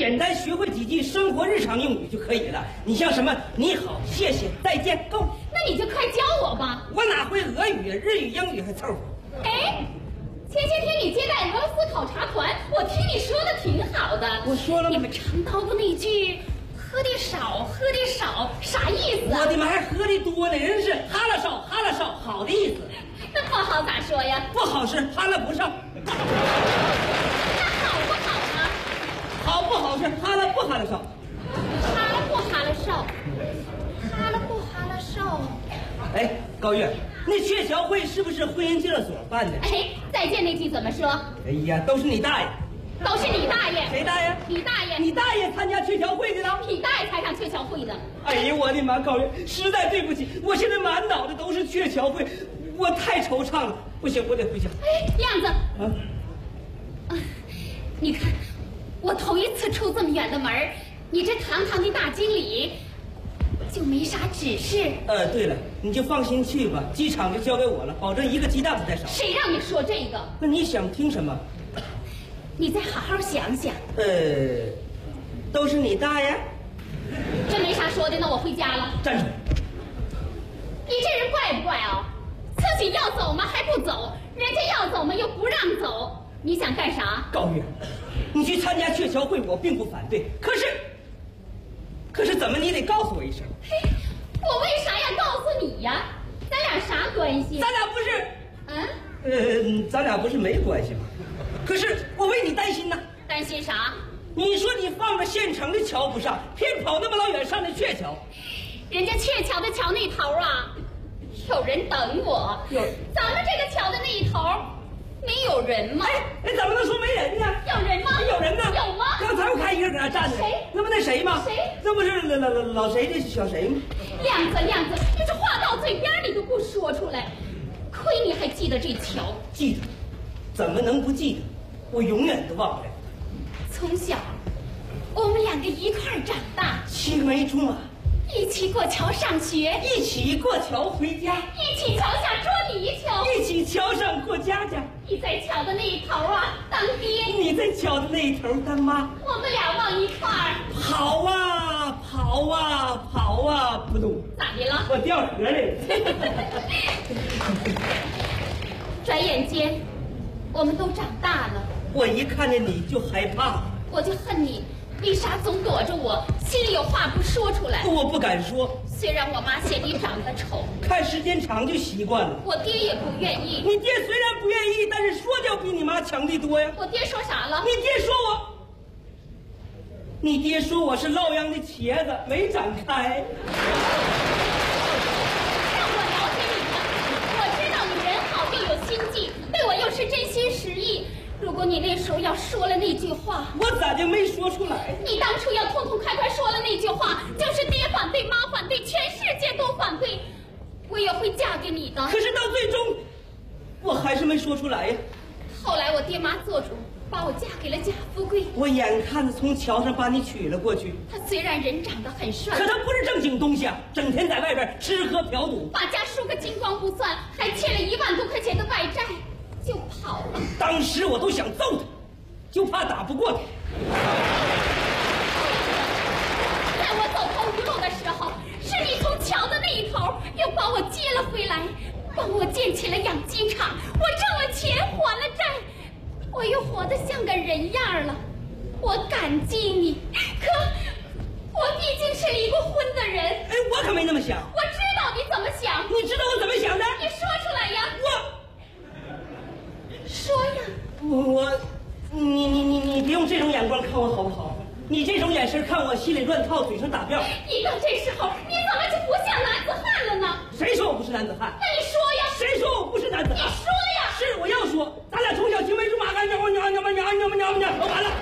简单学会几句生活日常用语就可以了。你像什么你好、谢谢、再见，够。 那你就快教我吧。 我哪会俄语、日语、英语还凑合。 哎，前些天你接待俄罗斯考察团，我听你说的挺好的。 我说了吗？ 你们常叨咕那句“喝的少，喝的少”，啥意思啊？ 我的妈，还喝的多呢！人是哈了少，哈了少，好的意思。 那不好咋说呀？ 不好是哈了不上。 那好不好呢？ 好不好是哈了不哈了少。 哈了不哈了少，哈了不哈了少。 哎，高月，那鹊桥会是不是婚姻介绍所办的？ 哎，再见那句怎么说？ 哎呀，都是你大爷！ 都是你大爷！ 谁大爷？ 你大爷！ 你大爷参加鹊桥会去了？ 你大爷才上鹊桥会的。 哎呀，我的妈！高月，实在对不起，我现在满脑子都是鹊桥会，我太惆怅了。不行，我得回家。 哎，亮子， 啊， 你看，我头一次出这么远的门，你这堂堂的大经理就没啥指示。 对了，你就放心去吧，机场就交给我了，保证一个鸡蛋不带少。 谁让你说这个？ 那你想听什么？ 你再好好想想。 都是你大爷。 这没啥说的，那我回家了。 站住！ 你这人怪不怪啊？自己要走吗还不走，人家要走吗又不让走，你想干啥？ 高月，你去参加鹊桥会，我并不反对，可是怎么你得告诉我一声。 嘿，我为啥要告诉你呀？咱俩啥关系？ 咱俩不是，咱俩不是没关系吗？可是我为你担心呐。 担心啥？ 你说你放着县城的桥不上，偏跑那么老远上那鹊桥， 人家鹊桥的桥那头啊，有人等我。咱们这个桥的那一头没有人吗？ 哎，怎么能说没人呢？ 有人吗？ 有人呢。 有吗？ 刚才我看一个人搁那站着。 谁？ 那不那谁吗？ 谁？ 那不是老谁的小谁吗？ 亮子，你这话到嘴边你都不说出来，亏你还记得这桥。 记得，怎么能不记得？我永远都忘不了。 从小，我们两个一块儿长大， 青梅竹马， 一起过桥上学， 一起过桥回家， 一起桥下捉泥鳅， 一起桥上过家家。 你在桥的那一头啊当爹， 你在桥的那一头当妈， 我们俩往一块儿跑啊跑啊跑啊，扑通！ 咋的了？ 我掉河里了。 转眼间，我们都长大了。 我一看见你就害怕， 我就恨你，为啥总躲着我？心里有话不说出来。 我不敢说。 虽然我妈嫌你长得丑， 看时间长就习惯了。 我爹也不愿意。 你爹虽然不愿意，但是说的要比你妈强的多呀。 我爹说啥了？ 你爹说我是烙秧的茄子，没长开。 让我了解你了，我知道你人好又有心计，对我又是真心实意。如果你那时候要说了那句话， 我咋就没说出来？ 你当初要痛痛快快说了那句话，就是爹反对，妈反对，全世界都反对，我也会嫁给你的。 可是到最终，我还是没说出来呀。 后来我爹妈做主，把我嫁给了贾富贵。 我眼看着从桥上把你娶了过去。 他虽然人长得很帅， 可他不是正经东西啊，整天在外边吃喝嫖赌， 把家输个精光不算，还欠了1万多块钱的外债，就跑了。 当时我都想揍他，就怕打不过他。 在我走投无路的时候，是你从桥的那一头又把我接了回来，帮我建起了养鸡场，我挣了钱还了债，我又活得像个人样了。我感激你，可我毕竟是离过婚的人。 哎，我可没那么想。 我知道你怎么想。 你知道我怎么想的？ 你说出来呀。说呀。 你别用这种眼光看我好不好？你这种眼神看我心里乱套，嘴上打吊。 一到这时候，你怎么就不像男子汉了呢？ 谁说我不是男子汉？ 那你说呀。 谁说我不是男子汉？ 你说呀。 是我要说，咱俩从小青梅竹马，完了。